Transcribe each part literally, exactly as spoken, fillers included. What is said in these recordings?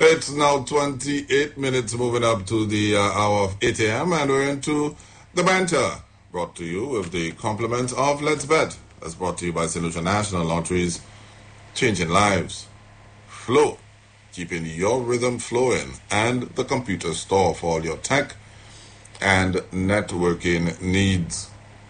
It's now twenty-eight minutes moving up to the uh, hour of eight a.m. and we're into the banter, brought to you with the compliments of Let's Bet. That's brought to you by Saint Lucia National Lotteries, changing lives. Flow, keeping your rhythm flowing, and the computer store for all your tech and networking needs.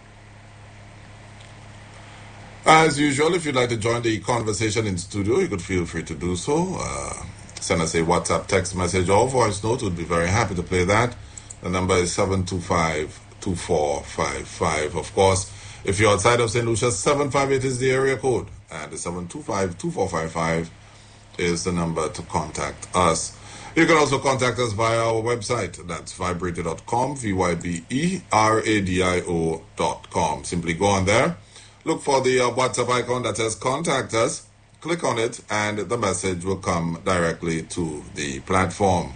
As usual, if you'd like to join the conversation in studio, you could feel free to do so. Uh, send us a WhatsApp text message or voice note. We'd be very happy to play that. The number is seven two five, two four five five. Of course, if you're outside of Saint Lucia, seven five eight is the area code. And the seven two five, two four five five is the number to contact us. You can also contact us via our website. That's vibradio dot com, V Y B E R A D I O dot com. Simply go on there. Look for the uh, WhatsApp icon that says contact us. Click on it and the message will come directly to the platform.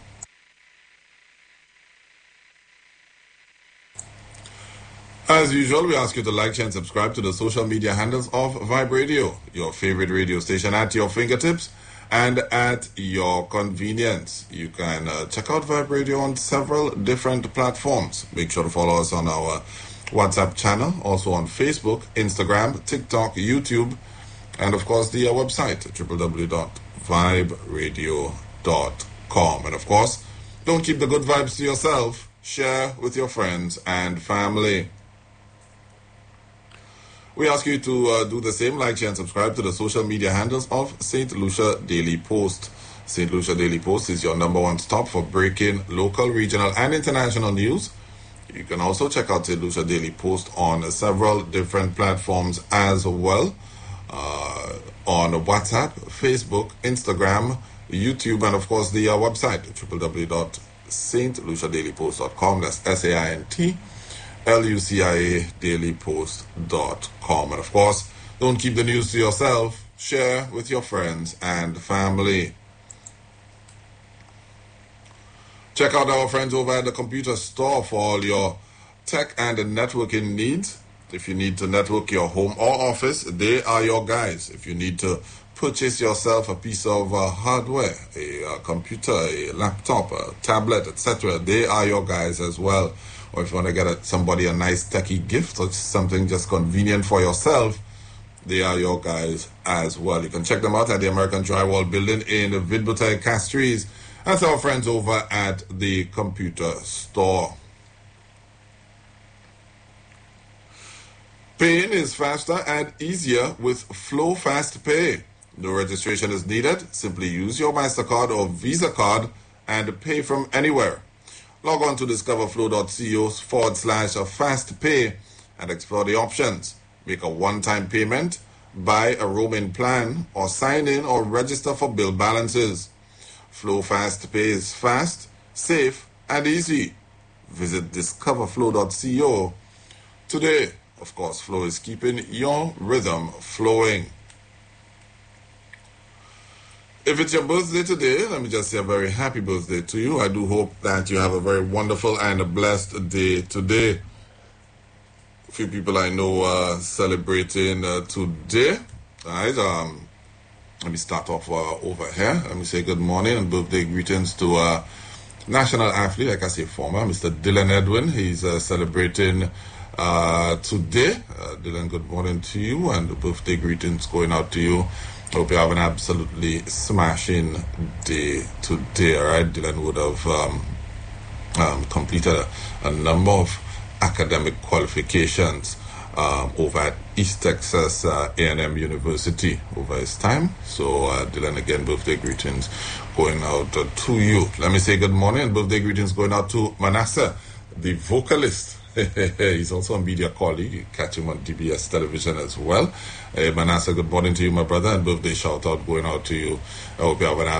As usual, we ask you to like, share, and subscribe to the social media handles of Vibe Radio, your favorite radio station at your fingertips and at your convenience. You can uh, check out Vibe Radio on several different platforms. Make sure to follow us on our WhatsApp channel, also on Facebook, Instagram, TikTok, YouTube, and of course the uh, website, w w w dot vibe radio dot com. And of course, don't keep the good vibes to yourself. Share with your friends and family. We ask you to uh, do the same, like, share, and subscribe to the social media handles of Saint Lucia Daily Post. Saint Lucia Daily Post is your number one stop for breaking local, regional, and international news. You can also check out Saint Lucia Daily Post on uh, several different platforms as well. Uh, on WhatsApp, Facebook, Instagram, YouTube, and of course the uh, website, w w w dot saint lucia daily post dot com. That's S A I N T L U C I A daily post dot com. And of course, don't keep the news to yourself. Share with your friends and family. Check out our friends over at the computer store for all your tech and networking needs. If you need to network your home or office, they are your guys. If you need to purchase yourself a piece of uh, hardware, a uh, computer, a laptop, a tablet, et cetera, they are your guys as well. Or if you want to get a, somebody a nice techie gift or something just convenient for yourself, they are your guys as well. You can check them out at the American Drywall Building in Vidbutai, Castries. That's our friends over at the computer store. Paying is faster and easier with Flow Fast Pay. No registration is needed. Simply use your MasterCard or Visa card and pay from anywhere. Log on to discoverflow dot co forward slash fast pay and explore the options. Make a one-time payment, buy a roaming plan, or sign in or register for bill balances. Flow Fast Pay is fast, safe, and easy. Visit discoverflow dot co today. Of course, Flow is keeping your rhythm flowing. If it's your birthday today, let me just say a very happy birthday to you. I do hope that you have a very wonderful and a blessed day today. A few people I know are celebrating uh, today. All right, um, let me start off uh, over here. Let me say good morning and birthday greetings to uh, national athlete, like I say, former, Mister Dylan Edwin. He's uh, celebrating Uh, today. Uh, Dylan, good morning to you and the birthday greetings going out to you. Hope you have an absolutely smashing day today. All right, Dylan would have um, um, completed a, a number of academic qualifications um, over at East Texas uh, A and M University over his time. So, uh, Dylan, again, birthday greetings going out uh, to you. Let me say good morning and birthday greetings going out to Manasseh, the vocalist. He's also a media colleague. You catch him on D B S television as well. Hey, Manasseh, good morning to you, my brother, and birthday shout out going out to you. I hope you have an